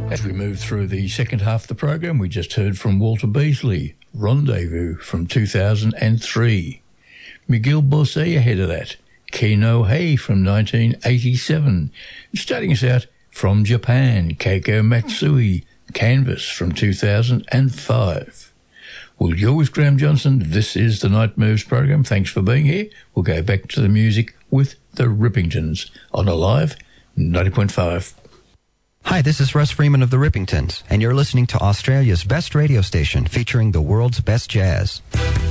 As we move through the second half of the program, we just heard from Walter Beasley, Rendezvous from 2003. Miguel Bosé ahead of that, Kino Hey from 1987. Starting us out from Japan, Keiko Matsui, Canvas from 2005. Well, you're with Graham Johnson. This is the Night Moves program. Thanks for being here. We'll go back to the music with the Rippingtons on Alive 90.5. Hi, this is Russ Freeman of the Rippingtons, and you're listening to Australia's best radio station featuring the world's best jazz.